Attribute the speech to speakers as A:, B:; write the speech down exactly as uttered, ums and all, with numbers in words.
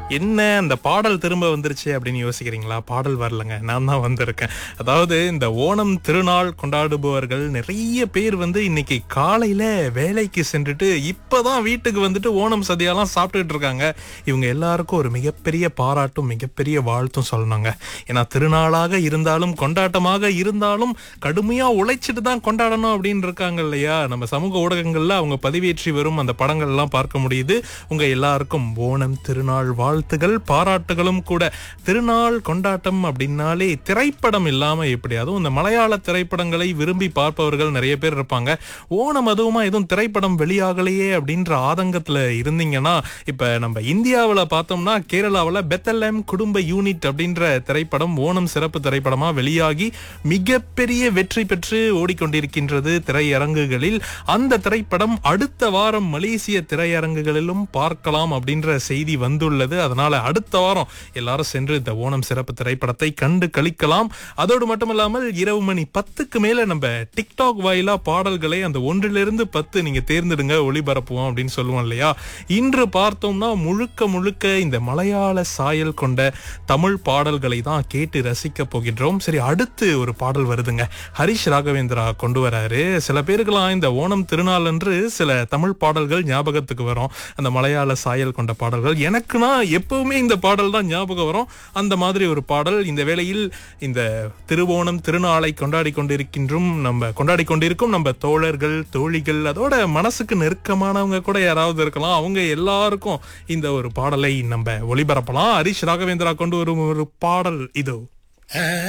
A: என்ன அந்த பாடல் திரும்ப வந்துருச்சு அப்படின்னு யோசிக்கிறீங்களா? பாடல் வரலங்க, நான் தான் வந்திருக்கேன். அதாவது இந்த ஓணம் திருநாள் கொண்டாடுபவர்கள் நிறைய பேர் வந்து இன்னைக்கு காலையில வேலைக்கு சென்றுட்டு இப்பதான் வீட்டுக்கு வந்துட்டு ஓணம் சதியெல்லாம் சாப்பிட்டுட்டு இருக்காங்க. இவங்க எல்லாருக்கும் ஒரு மிகப்பெரிய பாராட்டும் மிகப்பெரிய வாழ்த்தும் சொல்லணுங்க. ஏன்னா திருநாளாக இருந்தாலும் கொண்டாட்டமாக இருந்தாலும் கடுமையா உழைச்சிட்டு தான் கொண்டாடணும் அப்படின்னு இருக்காங்க இல்லையா? நம்ம சமூக ஊடகங்கள்ல அவங்க பதிவேற்றி வரும் அந்த படங்கள் எல்லாம் பார்க்க முடியுது. உங்க எல்லாருக்கும் ஓணம் திருநாள் வாழ்த்துகள் பாராட்டுகளும் கூட. திருநாள் கொண்டாட்டம் அப்படின்னாலே திரைப்படம் இல்லாம எப்படி? அதுவும் இந்த மலையாள திரைப்படங்களை விரும்பி பார்ப்பவர்கள் நிறைய பேர் இருப்பாங்க. ஓணம் அதுவுமா எதுவும் திரைப்படம் வெளியாகலையே அப்படின்ற ஆதங்கத்துல இருந்தீங்கன்னா, இப்ப நம்ம இந்தியாவில பார்த்தோம்னா கேரளாவில் பெத்தல்லேம் குடும்ப யூனிட் அப்படின்ற திரைப்படம் ஓணம் சிறப்பு திரைப்படமா வெளியாகி மிகப்பெரிய வெற்றி பெற்று ஓடிக்கொண்டிருக்கின்றது திரையரங்குகளில். அந்த திரைப்படம் அடுத்த வாரம் மலேசிய திரையரங்குகளிலும் பார்க்கலாம் அப்படின்ற செய்தி வந்துள்ளது. அதனால அடுத்த வாரம் எல்லாரும் சென்று இந்த ஓணம் சிறப்பு திரைப்படத்தை கண்டு கழிக்கலாம். அதோடு மட்டுமல்லாமல் இரவு மணி பத்துக்கு மேல நம்ம டிக்டாக் வாயிலா பாடல்களை அந்த ஒன்றிலிருந்து பத்து நீங்க தேர்ந்தெடுங்க, ஒளிபரப்புவோம் அப்படின்னு சொல்லுவோம் இல்லையா? இன்று பார்த்தோம்னா முழுக்க முழுக்க இந்த மலையாள சாயல் கொண்ட தமிழ் பாடல்களை தான் கேட்டு ரசிக்க போகின்றோம். சரி, அடுத்து ஒரு பாடல் வருதுங்க. ஹரிஷ் ராகவேந்திரா கொண்டு வராரு. சில பேருக்கெல்லாம் இந்த ஓணம் திருநாள் அன்று சில தமிழ் பாடல்கள் ஞாபகத்துக்கு வரும், அந்த மலையாள சாயல் கொண்ட பாடல்கள். எனக்குனா எப்பவுமே இந்த பாடல் தான் ஞாபகம் வரும். அந்த மாதிரி ஒரு பாடல் இந்த வேளையில் இந்த திருவோணம் திருநாளை கொண்டாடி கொண்டிருக்கின்றோம் நம்ம கொண்டாடி கொண்டிருக்கும் நம்ம தோழர்கள் தோழிகள், அதோட மனசுக்கு நெருக்கமானவங்க கூட யாராவது இருக்கலாம். அவங்க எல்லாருக்கும் இந்த ஒரு பாடலை நம்ம ஒளிபரப்பலாம். ஹரிஷ் ராகவேந்திரா கொண்டு வரும் ஒரு பாடல் இதோ.